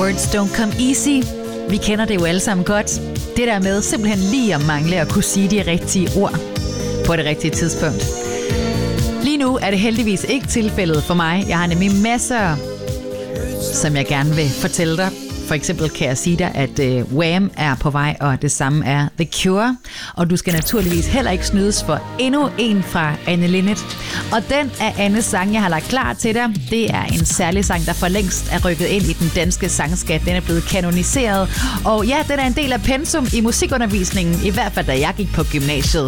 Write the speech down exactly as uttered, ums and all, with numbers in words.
Words don't come easy. Vi kender det jo alle sammen godt. Det der med simpelthen lige at mangle at kunne sige de rigtige ord på det rigtige tidspunkt. Lige nu er det heldigvis ikke tilfældet for mig. Jeg har nemlig masser, som jeg gerne vil fortælle dig. For eksempel kan jeg sige dig, at uh, Wham er på vej, og det samme er The Cure. Og du skal naturligvis heller ikke snydes for endnu en fra Anne Linnet. Og den af Annes sang, jeg har lagt klar til dig, det er en særlig sang, der for længst er rykket ind i den danske sangskat. Den er blevet kanoniseret. Og ja, den er en del af pensum i musikundervisningen, i hvert fald da jeg gik på gymnasiet.